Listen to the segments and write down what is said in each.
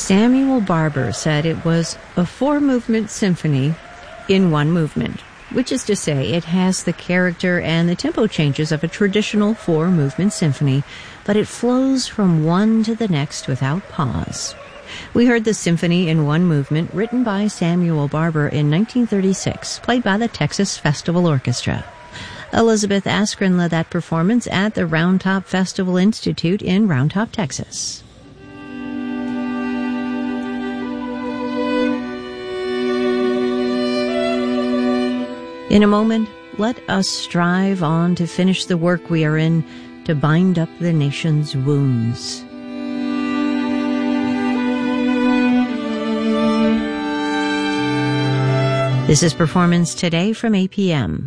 Samuel Barber said it was a four-movement symphony in one movement, which is to say it has the character and the tempo changes of a traditional four-movement symphony, but it flows from one to the next without pause. We heard the symphony in one movement written by Samuel Barber in 1936, played by the Texas Festival Orchestra. Elizabeth Askren led that performance at the Round Top Festival Institute in Round Top, Texas. In a moment, let us strive on to finish the work we are in, to bind up the nation's wounds. This is Performance Today from APM.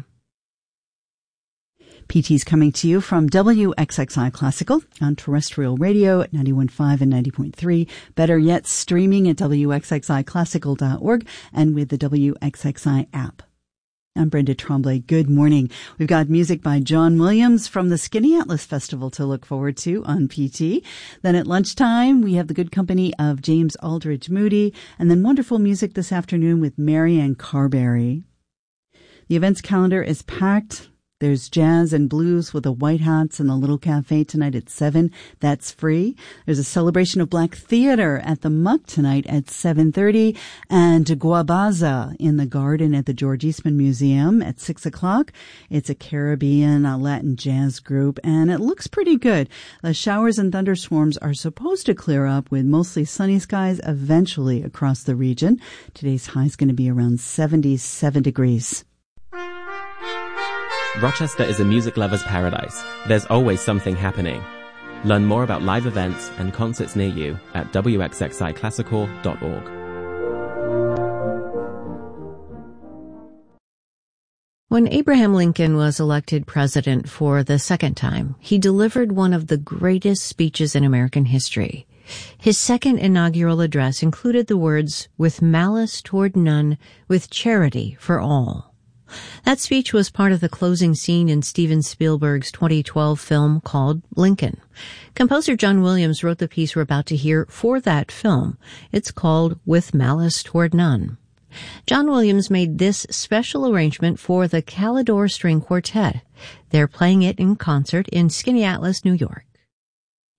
PT's coming to you from WXXI Classical on terrestrial radio at 91.5 and 90.3. Better yet, streaming at WXXIClassical.org and with the WXXI app. I'm Brenda Tremblay. Good morning. We've got music by John Williams from the Skinny Atlas Festival to look forward to on PT. Then at lunchtime, we have the good company of James Aldridge Moody, and then wonderful music this afternoon with Marianne Carberry. The events calendar is packed. There's jazz and blues with the White Hats in the Little Cafe tonight at 7. That's free. There's a celebration of Black theater at the Muck tonight at 7:30. And Guabaza in the garden at the George Eastman Museum at 6 o'clock. It's a Caribbean, Latin jazz group, and it looks pretty good. The showers and thunderstorms are supposed to clear up with mostly sunny skies eventually across the region. Today's high is going to be around 77 degrees. Rochester is a music lover's paradise. There's always something happening. Learn more about live events and concerts near you at wxxiclassical.org. When Abraham Lincoln was elected president for the second time, he delivered one of the greatest speeches in American history. His second inaugural address included the words, "With malice toward none, with charity for all." That speech was part of the closing scene in Steven Spielberg's 2012 film called Lincoln. Composer John Williams wrote the piece we're about to hear for that film. It's called With Malice Toward None. John Williams made this special arrangement for the Calidore String Quartet. They're playing it in concert in Skinny Atlas, New York.